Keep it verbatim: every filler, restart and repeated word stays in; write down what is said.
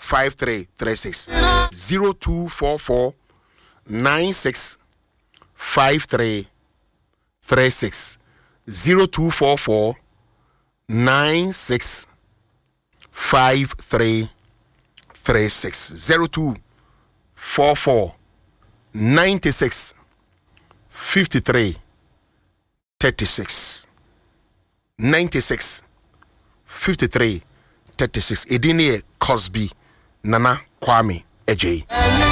five three three six. zero two four four nine six five three three six. zero two four four nine six five three three six. zero two four four ninety six fifty three thirty six. ninety six fifty three thirty six. Edini Cosby Nana Kwame Ejay.